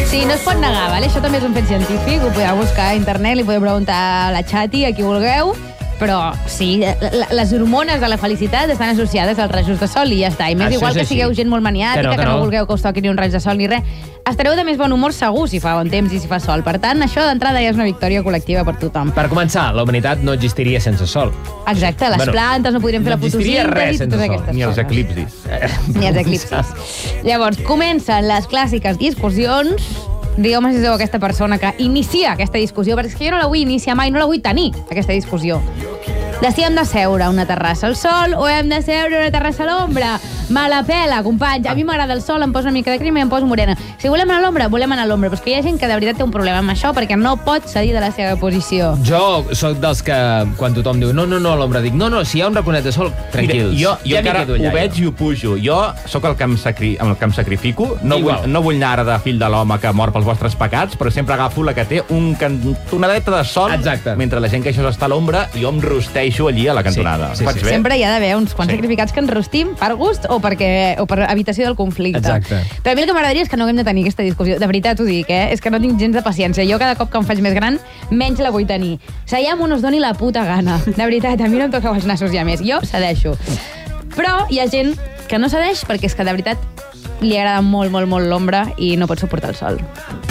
Sí, no es pot negar, vale? Això també és un fet científic, ho podeu buscar a internet, li podeu preguntar a la Chati, a qui vulgueu, però sí, les hormones de la felicitat estan associades als rajos de sol i ja està. I més igual que sigueu gent molt maniàtica, que no vulgueu que us toqui ni un raig de sol ni res. Estareu de més bon humor segur si fa bon temps i si fa sol. Per tant, això d'entrada ja és una victòria col·lectiva per tothom. Per començar, la humanitat no existiria sense sol. Exacte, les plantes no podrien fer la fotosíntesi. No existiria res sense sol. Ni els eclipsis. Ni els eclipsis. Llavors, comencen les clàssiques discussions. Digueu-me si sou aquesta persona que inicia aquesta discussió, perquè és que jo no la vull iniciar mai, no la vull tenir, aquesta discussió. De si hem de seure a una terrassa al sol o hem de seure a una terrassa a l'ombra. Me la pela, companys. A mi m'agrada el sol, em poso una mica de crema i em poso morena. Si volem anar a l'ombra, volem anar a l'ombra. Però és que hi ha gent que de veritat té un problema amb això perquè no pot cedir de la seva posició. Jo sóc dels que, quan tothom diu no, a l'ombra, dic no, si hi ha un raconet de sol, tranquils. Mira, jo encara ho veig i ho pujo. Jo sóc el que em sacrifico. No vull anar ara de fill de l'home que mor pels vostres pecats, però sempre agafo la que té un cantonadeta de sol. Exacte. Mentre la gent que això està a l'ombra, jo em rosteixo allí a la cantonada. Sí. Sempre hi ha d'haver uns quants sacrificats que ens rostim per gust o per evitació del conflicte. Exacte. Però a mi el que m'agradaria és que no haguem de tenir aquesta discussió. De veritat ho dic, és que no tinc gens de paciència. Jo cada cop que em faig més gran, menys la vull tenir. Seiem on us doni la puta gana. De veritat, a mi no em toqueu els nassos ja més. Jo cedeixo. Però hi ha gent que no cedeix perquè és que de veritat li agrada molt l'ombra i no pot suportar el sol.